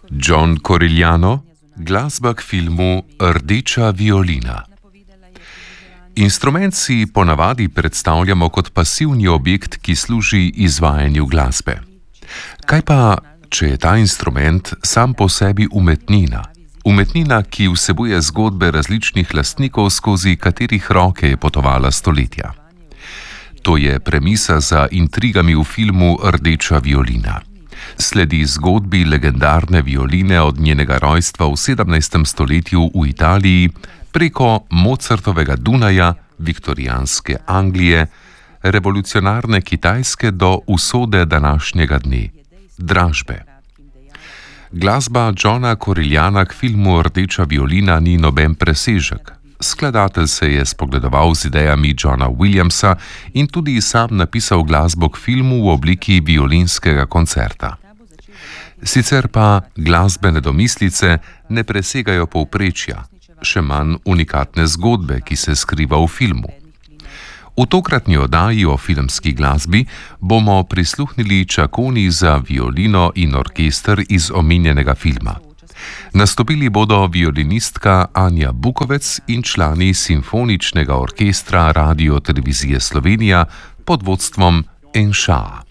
John Corigliano, glasba k filmu Rdeča violina. Instrument si ponavadi predstavljamo kot pasivni objekt, ki služi izvajanju glasbe. Kaj pa, če je ta instrument sam po sebi umetnina? Umetnina, ki vsebuje zgodbe različnih lastnikov, skozi katerih roke je potovala stoletja. To je premisa za intrigami v filmu Rdeča violina. Sledi zgodbi legendarne violine od njenega rojstva v 17. stoletju v Italiji preko Mozartovega Dunaja, viktorijanske Anglije, revolucionarne Kitajske do usode današnjega dne – dražbe. Glasba Johna Corigliana k filmu Rdeča violina ni noben presežek. Skladatelj se je spogledoval z idejami Johna Williamsa in tudi sam napisal glasbo k filmu v obliki violinskega koncerta. Sicer pa glasbene domislice ne presegajo povprečja, še manj unikatne zgodbe, ki se skriva v filmu. V tokratni oddaji o filmski glasbi bomo prisluhnili čakoni za violino in orkester iz omenjenega filma. Nastopili bodo violinistka Anja Bukovec in člani Simfoničnega orkestra Radio Televizije Slovenija pod vodstvom Enšaa.